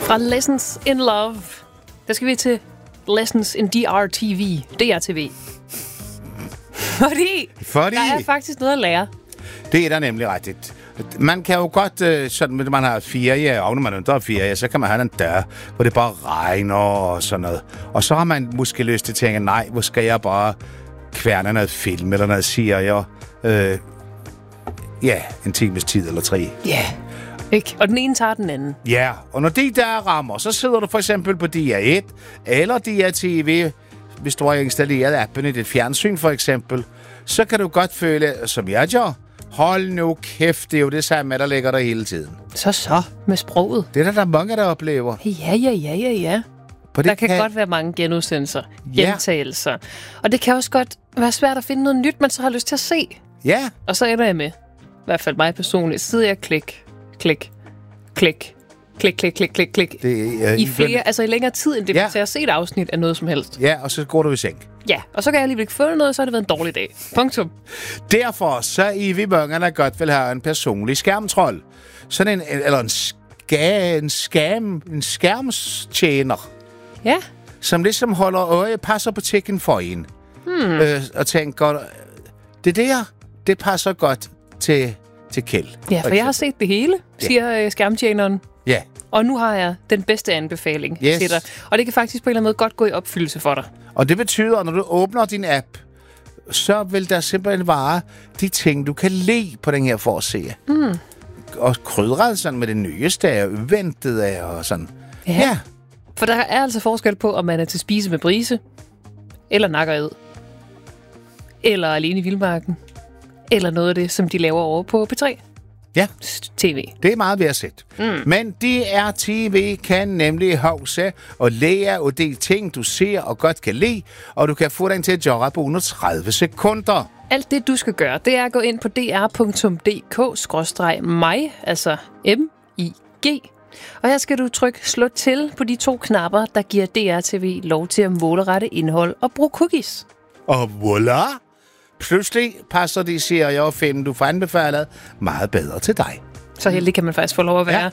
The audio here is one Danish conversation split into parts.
Fra Lessons in Love, der skal vi til Lessons in DRTV. DRTV. Fordi der er faktisk noget at lære. Det er der nemlig rigtigt. Man kan jo godt, sådan, når man har ferie, og når man ikke har ferie, så kan man have en dør, hvor det bare regner og sådan noget. Og så har man måske lyst til at tænke, nej, hvor skal jeg bare kværne noget film eller noget serie. En times tid eller 3. Ja, ikke? Og den ene tager den anden. Ja, og når de der rammer, så sidder du for eksempel på DR1 eller DRTV, hvis du har installeret appen i dit fjernsyn for eksempel, så kan du godt føle, som jeg gør, hold nu kæft, det er jo det samme, der ligger der hele tiden. Så med sproget. Det er der mange, der oplever. Ja. Der kan godt være mange genudsendelser, gentagelser. Og det kan også godt være svært at finde noget nyt, man så har lyst til at se. Ja. Og så ender jeg med, i hvert fald mig personligt, sidder jeg klik. I længere tid, end det vil tage at se et afsnit af noget som helst. Ja, og så går du i seng. Ja, og så kan jeg alligevel ikke få noget, så har det været en dårlig dag. Punktum. Derfor så er vi mange, der godt vil have en personlig skærmtrold. Sådan en skærmstjener. Ja. Som ligesom holder øje, passer butikken for en. Og tænker, det der, det passer godt til Kjeld. Ja, for jeg har set det hele, siger skærmtjeneren. Ja. Og nu har jeg den bedste anbefaling til dig. Og det kan faktisk på en eller anden måde godt gå i opfyldelse for dig. Og det betyder, at når du åbner din app, så vil der simpelthen være de ting, du kan lide på den her forside. Og krydret sådan med det nyeste og uventede og sådan. Ja. For der er altså forskel på, om man er til spise med brise, eller nakkered, eller alene i vildmarken, eller noget af det, som de laver over på P3. Ja. TV. Det er meget ved at sætte. Men DRTV kan nemlig huske og lære af de ting, du ser og godt kan lide, og du kan få den til at gøre på under 30 sekunder. Alt det, du skal gøre, det er at gå ind på dr.dk/mig, altså MIG. Og her skal du trykke slå til på de 2 knapper, der giver DRTV lov til at målrette indhold og bruge cookies. Og voilà! Pludselig passer de serier og film, du får anbefalet, meget bedre til dig. Så heldig kan man faktisk få lov at være.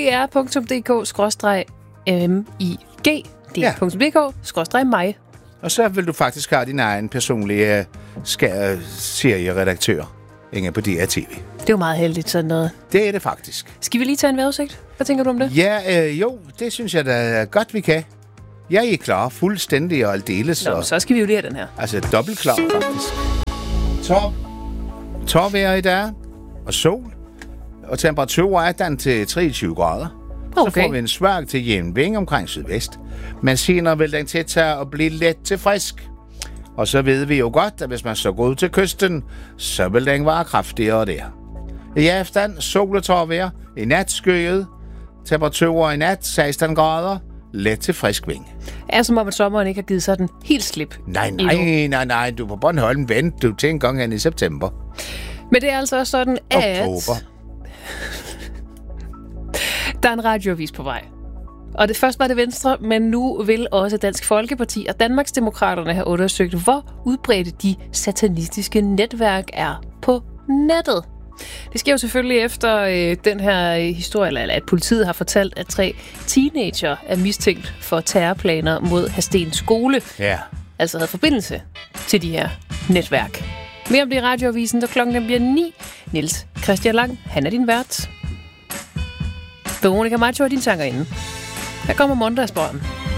dr.dk/mig. dr.dk/mig. Og så vil du faktisk have din egen personlige serieredaktør inde på DRTV. Det er jo meget heldigt sådan noget. Det er det faktisk. Skal vi lige tage en vejrudsigt? Hvad tænker du om det? Ja, jo, det synes jeg da godt, vi kan. Jeg er klar, fuldstændig og aldeles. Nå, så skal vi jo lige have den her. Altså dobbelt klar, faktisk. Tårvejr i dag, og sol, og temperatur er den til 23 grader. Okay. Så får vi en svag til jævn vind omkring sydvest. Men senere vil den til at tage og blive let til frisk. Og så ved vi jo godt, at hvis man så går ud til kysten, så vil den være kraftigere der. I aften, sol og tårvejr, i nat skyet, temperaturer i nat 16 grader, let til frisk vind. Er som om, at sommeren ikke har givet sig den helt slip. Nej, du er på Bornholm, vent du til en gang hen i september. Men det er altså også sådan, at oktober. Der er en radioavis på vej. Og det først var det Venstre, men nu vil også Dansk Folkeparti og Danmarksdemokraterne have undersøgt, hvor udbredte de satanistiske netværk er på nettet. Det sker jo selvfølgelig efter den her historie, eller at politiet har fortalt, at 3 teenager er mistænkt for terrorplaner mod Hadsten skole. Ja. Altså havde forbindelse til de her netværk. Mere om det i radioavisen, da klokken bliver 9. Niels Christian Lang, han er din vært. Veronica Maggio er din sangerinde. Her kommer Mondagsbånden.